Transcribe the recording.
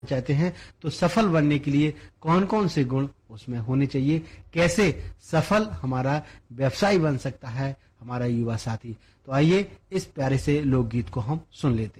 चाहते हैं तो सफल बनने के लिए कौन कौन से गुण उसमें होने चाहिए, कैसे सफल हमारा व्यवसाय बन सकता है हमारा युवा साथी। तो आइए इस प्यारे से लोकगीत को हम सुन लेते हैं।